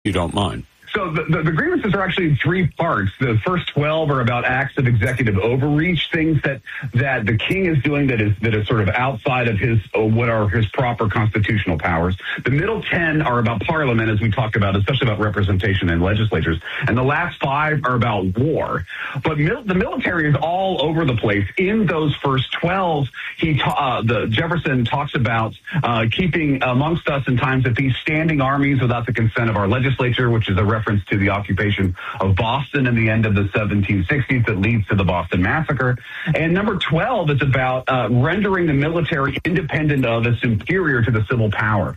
you don't mind. So the grievances are actually in three parts. The first 12 are about acts of executive overreach, things that the king is doing that is sort of outside of what are his proper constitutional powers. The middle 10 are about parliament, as we talked about, especially about representation in legislatures. And the last 5 are about war. But the military is all over the place. In those first 12, Jefferson talks about keeping amongst us in times of peace standing armies without the consent of our legislature, which is a reference to the occupation of Boston in the end of the 1760s that leads to the Boston Massacre. And number 12 is about rendering the military independent of and superior to the civil power.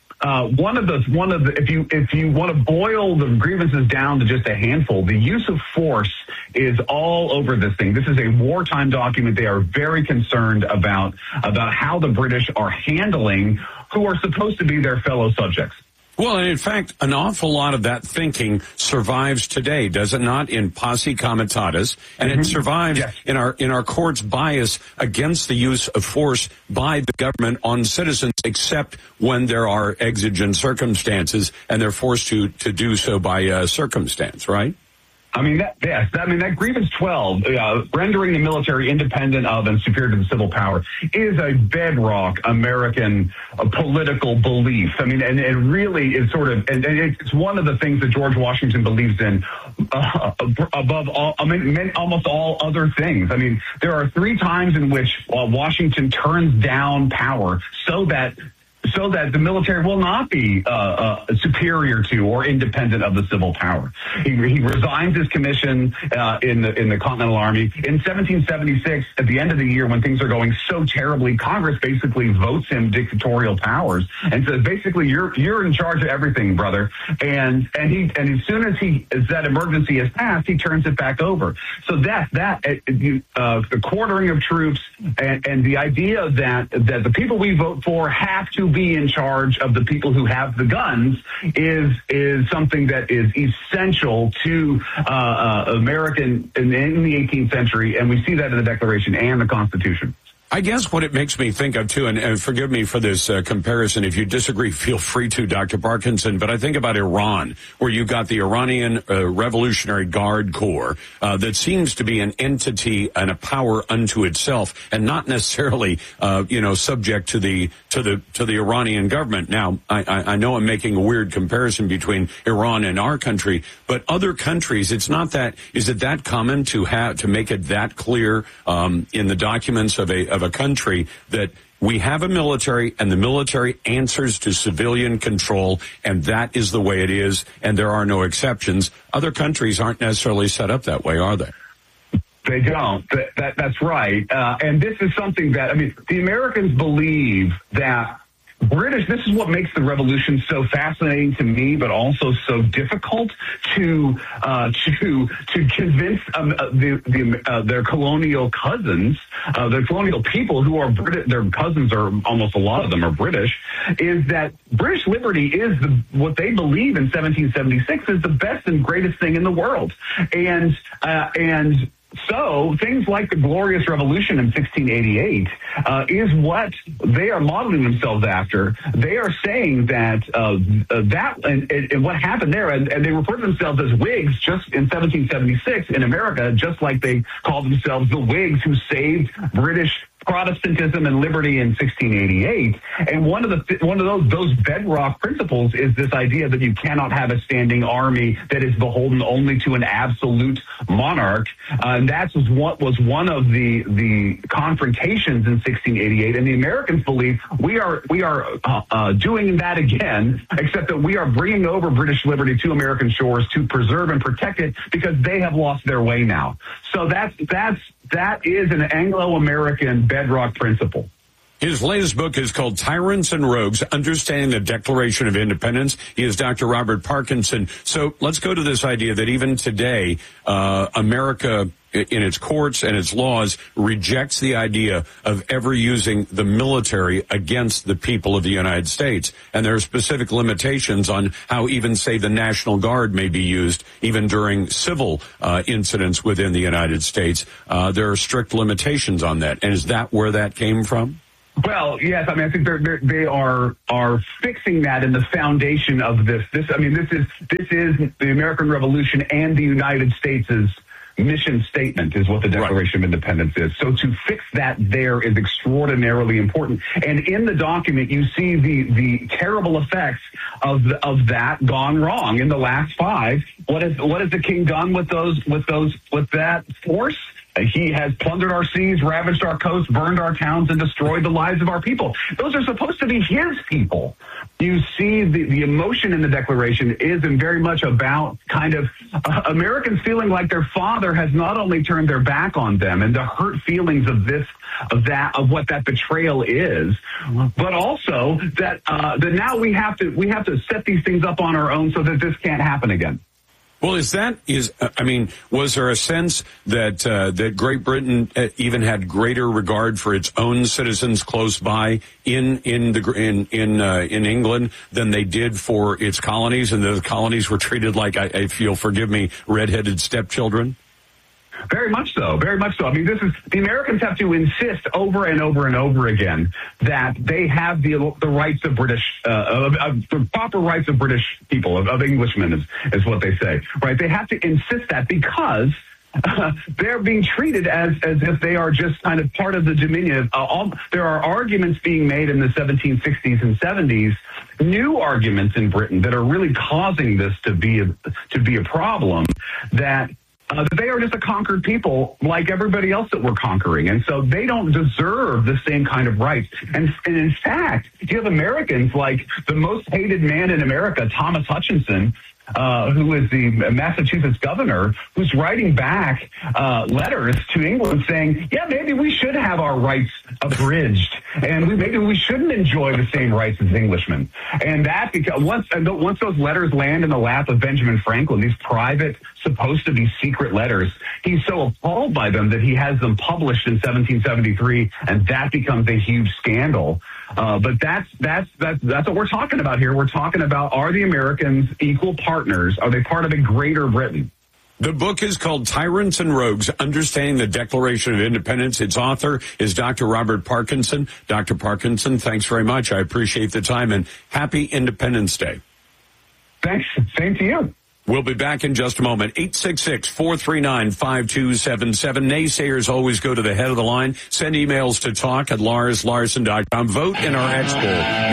If you want to boil the grievances down to just a handful, the use of force is all over this thing. This is a wartime document. They are very concerned about how the British are handling who are supposed to be their fellow subjects. Well, and in fact, an awful lot of that thinking survives today, does it not, in posse comitatus, and it survives in our courts' bias against the use of force by the government on citizens, except when there are exigent circumstances and they're forced to do so by circumstance, right? I mean, that grievance 12, rendering the military independent of and superior to the civil power, is a bedrock American political belief. I mean, and it really is sort of, and it's one of the things that George Washington believes in above all, almost all other things. I mean, there are 3 times in which Washington turns down power so that the military will not be superior to or independent of the civil power. He resigns his commission in the Continental Army. In 1776, at the end of the year, when things are going so terribly, Congress basically votes him dictatorial powers and says, basically, you're in charge of everything, brother. And as soon as that emergency has passed, he turns it back over. So the quartering of troops and the idea that the people we vote for have to be in charge of the people who have the guns is something that is essential to American in the 18th century, and we see that in the Declaration and the Constitution. I guess what it makes me think of, too, and forgive me for this comparison. If you disagree, feel free to, Dr. Parkinson. But I think about Iran, where you've got the Iranian Revolutionary Guard Corps that seems to be an entity and a power unto itself, and not necessarily, subject to the Iranian government. Now, I know I'm making a weird comparison between Iran and our country, but other countries, is it that common to make it that clear in the documents of a country that we have a military and the military answers to civilian control, and that is the way it is, and there are no exceptions? Other countries aren't necessarily set up that way, are they? They don't. That's right. And this is something that, the Americans believe that this is what makes the revolution so fascinating to me, but also so difficult to convince their colonial cousins, the colonial people who are British. Their cousins are almost a lot of them are British. Is that British liberty is what they believe in 1776 is the best and greatest thing in the world, and so things like the Glorious Revolution in 1688 is what they are modeling themselves after. They are saying that and what happened there, and they refer to themselves as Whigs just in 1776 in America, just like they called themselves the Whigs who saved British Protestantism and liberty in 1688. And one of those bedrock principles is this idea that you cannot have a standing army that is beholden only to an absolute monarch. And that was what was one of the confrontations in 1688. And the Americans believe we are doing that again, except that we are bringing over British liberty to American shores to preserve and protect it because they have lost their way now. So that is an Anglo-American bedrock principle. His latest book is called Tyrants and Rogues, Understanding the Declaration of Independence. He is Dr. Robert Parkinson. So let's go to this idea that even today, America, in its courts and its laws, rejects the idea of ever using the military against the people of the United States. And there are specific limitations on how even, say, the National Guard may be used, even during civil incidents within the United States. There are strict limitations on that. And is that where that came from? Well, yes. I mean, I think they are fixing that in the foundation of this. This is the American Revolution and the United States' mission statement is what the Declaration of Independence is. So to fix that there is extraordinarily important. And in the document, you see the terrible effects of that gone wrong in the last 5. What has the king done with that force? He has plundered our seas, ravaged our coasts, burned our towns, and destroyed the lives of our people. Those are supposed to be his people. You see the emotion in the Declaration is very much about kind of Americans feeling like their father has not only turned their back on them and the hurt feelings of what that betrayal is, but also that now we have to set these things up on our own so that this can't happen again. Well, was there a sense that Great Britain even had greater regard for its own citizens close by in England than they did for its colonies, and the colonies were treated like, if you'll forgive me, redheaded stepchildren? Very much so. Very much so. I mean, the Americans have to insist over and over and over again that they have the rights of British, the proper rights of British people, of Englishmen, is what they say. Right? They have to insist that because they're being treated as if they are just kind of part of the Dominion. There are arguments being made in the 1760s and 70s, new arguments in Britain that are really causing this to be a problem, that they are just a conquered people like everybody else that we're conquering. And so they don't deserve the same kind of rights. And in fact, you have Americans like the most hated man in America, Thomas Hutchinson, who is the Massachusetts governor, who's writing back letters to England saying, yeah, maybe we should have our rights abridged, and maybe we shouldn't enjoy the same rights as Englishmen. And that, because once those letters land in the lap of Benjamin Franklin, these private, supposed to be secret letters, he's so appalled by them that he has them published in 1773, and that becomes a huge scandal. But that's what we're talking about here. We're talking about, are the Americans equal partners? Are they part of a greater Britain? The book is called Tyrants and Rogues, Understanding the Declaration of Independence. Its author is Dr. Robert Parkinson. Dr. Parkinson, thanks very much. I appreciate the time, and happy Independence Day. Thanks. Same to you. We'll be back in just a moment. 866-439-5277. Naysayers always go to the head of the line. Send emails to talk@larslarson.com. Vote in our X poll.